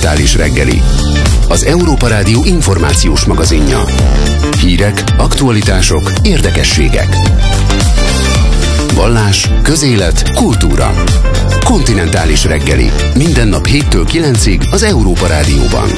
Kontinentális reggeli. Az Európa Rádió információs magazinja. Hírek, aktualitások, érdekességek. Vallás, közélet, kultúra. Kontinentális reggeli. Minden nap 7-től 9-ig az Európa Rádióban.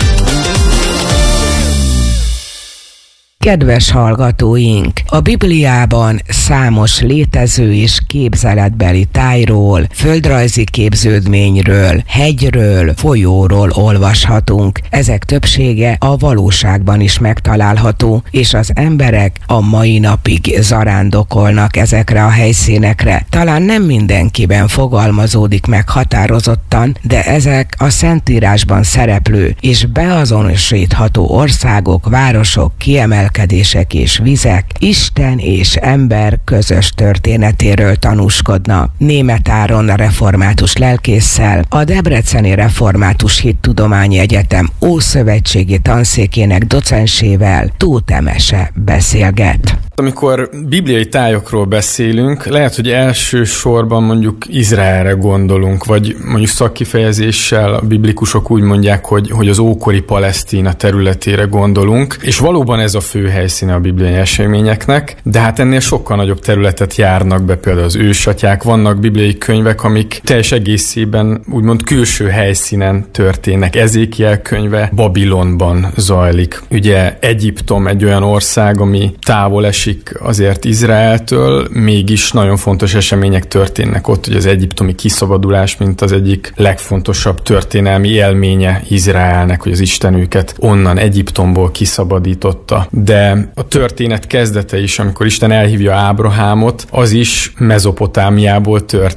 Kedves hallgatóink! A Bibliában számos létező és képzeletbeli tájról, földrajzi képződményről, hegyről, folyóról olvashatunk. Ezek többsége a valóságban is megtalálható, és az emberek a mai napig zarándokolnak ezekre a helyszínekre. Talán nem mindenkiben fogalmazódik meg határozottan, de ezek a Szentírásban szereplő és beazonosítható országok, városok, kiemelkedések és vizek Isten és ember közös történetéről tanúskodnak. Németh Áron református lelkésszel, a Debreceni Református Hittudományi Egyetem Ószövetségi Tanszékének docensével Tóth Emese beszélget. Amikor bibliai tájokról beszélünk, lehet, hogy elsősorban mondjuk Izraelre gondolunk, vagy mondjuk szakkifejezéssel a biblikusok úgy mondják, hogy az ókori Palesztina területére gondolunk, és valóban ez a fő helyszíne a bibliai eseményeknek, de hát ennél sokkal nagyobb területet járnak be, például az ősatyák, vannak bibliai könyvek, amik teljes egészében úgymond külső helyszínen történnek. Ezékiel könyve Babilonban zajlik. Ugye Egyiptom egy olyan ország, ami távol esik azért Izraeltől, mégis nagyon fontos események történnek ott, hogy az egyiptomi kiszabadulás, mint az egyik legfontosabb történelmi élménye Izraelnek, hogy az Isten őket onnan Egyiptomból kiszabadította. De a történet kezdete is, amikor Isten elhívja Ábrahámot, az is Mezopotámiából történt.